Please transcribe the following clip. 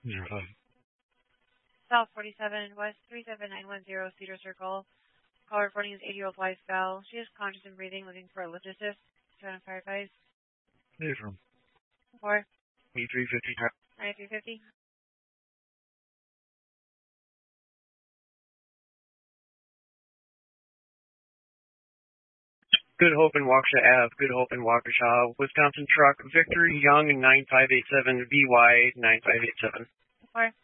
05. South 47 West 37910 Cedar Circle. Call reporting is 8-year-old wife Val. She is conscious and breathing, looking for a lift assist. Trying to fire advice. Hey, from 4 E350. 9350. Good Hope in Waukesha Ave, Good Hope in Waukesha, Wisconsin truck, Victor Young 9587, BY 9587. 4